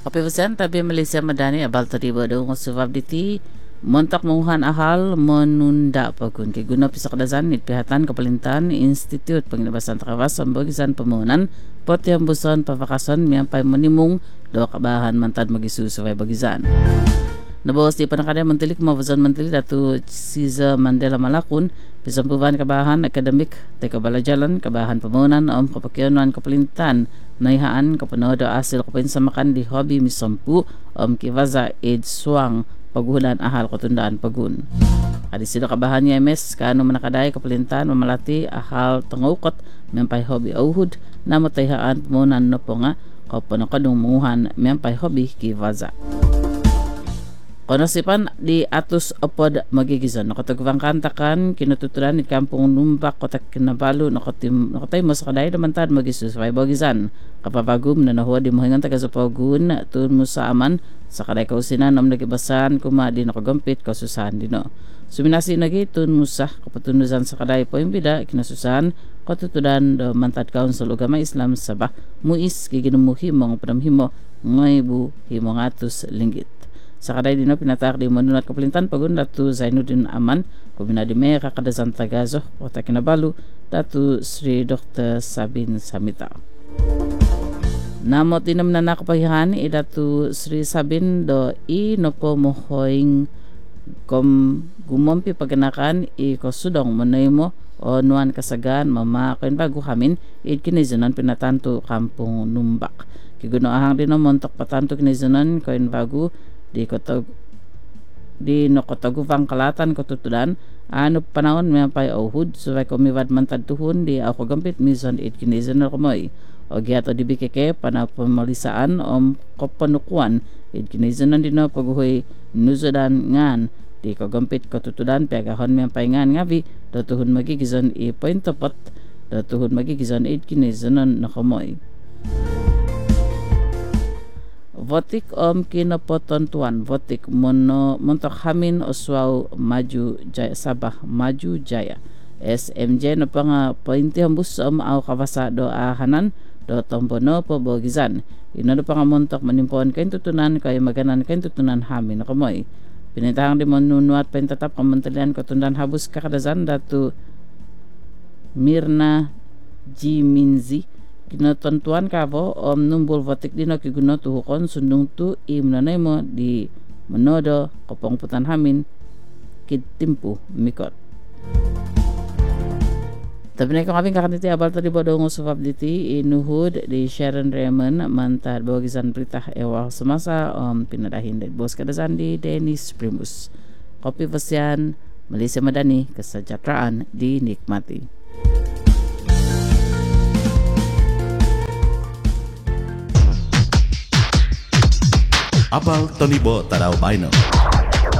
Kapiwasan tabi Malaysia madani abal tadi bodo ngosubab diti montak menguhan ahal menunda pagun ke guna pisak dazan nit pihatan kepelintan Institut Pengilabasan Kawasan Bagisan Pembangunan Potiambusan Pavakasan miampai menimung doa kabahan mantan magisu sesuai bagisan. Nabawas di panakada Menteri Kemawasan Menteri Datu Siza Mandela Malakun pisampuban kabahan akademik teka balajalan kabahan pembangunan kapakyanan kepelintan naihaan kapanodo asil kepinsamakan di hobi misampu kivaza ed suang pagulan ahal kotundaan pagun. Adi sila kabahan niya MS kano manakaday kepelintan memalati ahal tengukot mempai hobi auhud na matayhaan pembangunan no po nga kapanakadong munguhan mempai hobi kivaza. Konosipan di atus opod magigizan nakatagvang kantakan kinututulan ni Kampung Numbak Kota Kinabalu nakatay mo sa kaday namantad magisus may bagizan kapapagum na nahuwa di mohingan taga sa pagun tun mo sa aman sa kaday kausinan om nagibasan kuma di nakagampit kasusahan dino suminasi nagi tun mo sa kapatunusan sa kaday po yung bida kinasusahan katutulan do mantad Council Ugama Islam Sabah muis giginumuhi mong panamhimo ngaybu himong atus linggit. Sa kaday dino pinatak di manunat kapelintan pagun Datu Zainuddin Aman kumina di Mea Kakadasan Tagazo Kota Kinabalu Datu Sri Dr. Sabin Samita. Namot dinam na nakapahihan Datu Sri Sabin do nopo mohoing gumompi paganakan kosudong manaymo o nuan kasagan mamakin bago hamin kinizunan pinatanto Kampung Numbak. Kigunoahang din montok patanto kinizunan koin bago di nokotaguvang kalatan kotutulan ano panahon may pay auhud so kumiwad mantad tuhun di ako gampit mison it kinizan na kumoy o giato di bikeke panapamalisaan kopanukuan it kinizan na dino paghuhoy nuzodan ngan di kagampit kotutulan pagahon may pay ngan ngabi datuhun magigizan point topot datuhun magigizan it kinizan na kumoy. Votik kinapotontuan votik montok hamin oswaw maju jaya Sabah maju jaya SMJ na pang pointi hambus au kawasa do ahanan do tombono po bogizan ino do pang montok manimpon kain tutunan kay maganan kain tutunan hamin kamoy pinintahang di manunuat pentatap kementerian ketundan habus kakadazan Datu Mirna Jiminzi kinatontuan kabo numbul votik dino kiguno tuhukon sundung tu imnanay mo di manodo kopongputan hamin kitimpu mikot. Tapi na kung kakaditi abal tadi bodo ngusufab diti inuhud di Sharon Raymond mantad bawagisan berita ewal semasa pinadahin dari bos kadazan di Dennis Primus. Kopi Vasian Malaysia Madani kesejahteraan dinikmati. Abal Tonibo Tadao Baino.